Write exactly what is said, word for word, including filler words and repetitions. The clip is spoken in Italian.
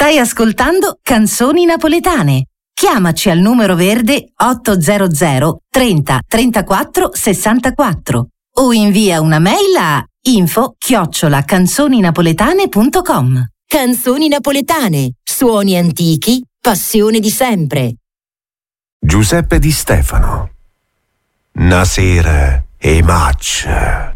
Stai ascoltando Canzoni Napoletane. Chiamaci al numero verde ottocento trenta trentaquattro sessantaquattro o invia una mail a info chiocciola canzoninapoletane punto com. Canzoni Napoletane, suoni antichi, passione di sempre. Giuseppe Di Stefano. Una sera e match.